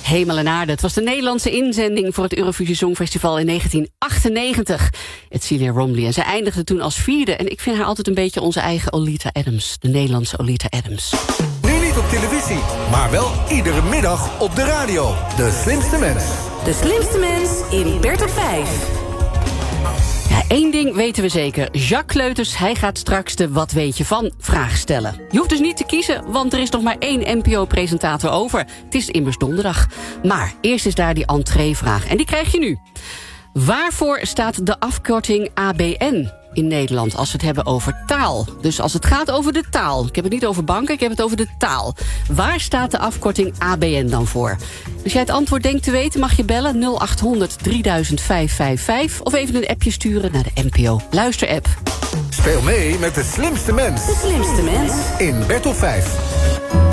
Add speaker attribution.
Speaker 1: Hemel en aarde. Het was de Nederlandse inzending voor het Eurovisie Songfestival in 1998. Cecilia Rombly. En zij eindigde toen als 4e. En ik vind haar altijd een beetje onze eigen Oleta Adams. De Nederlandse Oleta Adams.
Speaker 2: Nu niet op televisie, maar wel iedere middag op de radio. De Slimste Mens.
Speaker 3: De Slimste Mens in Bert op 5.
Speaker 1: Ja, één ding weten we zeker. Jacques Kleuters, hij gaat straks de Wat weet je van vraag stellen. Je hoeft dus niet te kiezen, want er is nog maar 1 NPO-presentator over. Het is immers donderdag. Maar eerst is daar die entreevraag. En die krijg je nu. Waarvoor staat de afkorting ABN in Nederland als we het hebben over taal? Dus als het gaat over de taal. Ik heb het niet over banken, ik heb het over de taal. Waar staat de afkorting ABN dan voor? Als jij het antwoord denkt te weten, mag je bellen 0800 3555 of even een appje sturen naar de NPO Luister-app.
Speaker 2: Speel mee met de Slimste Mens.
Speaker 3: De Slimste Mens
Speaker 2: In Bert op 5.